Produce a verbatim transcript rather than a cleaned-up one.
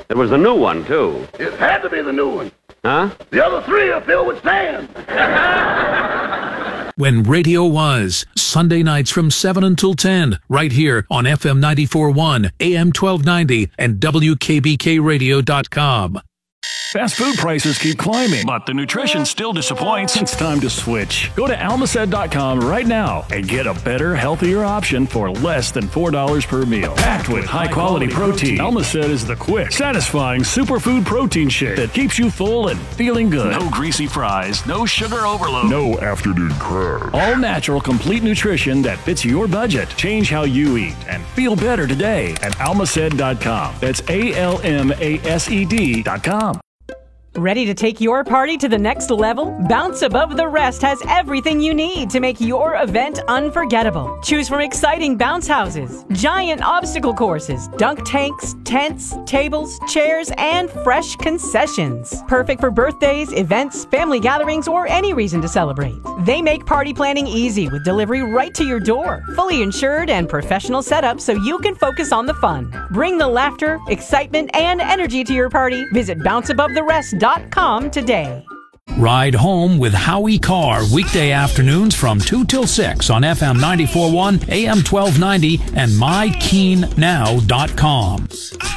It was the new one, too. It had to be the new one. Huh? The other three are filled with sand. When radio was, Sunday nights from seven until ten, right here on F M ninety-four point one, A M twelve ninety, and W K B K radio dot com. Fast food prices keep climbing, but the nutrition still disappoints. It's time to switch. Go to Almacet dot com right now and get a better, healthier option for less than four dollars per meal. Packed with high-quality protein, Almacet is the quick, satisfying superfood protein shake that keeps you full and feeling good. No greasy fries, no sugar overload, no afternoon crash. All natural, complete nutrition that fits your budget. Change how you eat and feel better today at Almacet dot com. That's A L M A S E D dot com. Ready to take your party to the next level? Bounce Above the Rest has everything you need to make your event unforgettable. Choose from exciting bounce houses, giant obstacle courses, dunk tanks, tents, tables, chairs, and fresh concessions. Perfect for birthdays, events, family gatherings, or any reason to celebrate. They make party planning easy with delivery right to your door. Fully insured and professional setup so you can focus on the fun. Bring the laughter, excitement, and energy to your party. Visit bounce above the rest dot com today. Ride home with Howie Carr, weekday afternoons from two till six on F M ninety-four point one, A M twelve ninety, and my keen now dot com.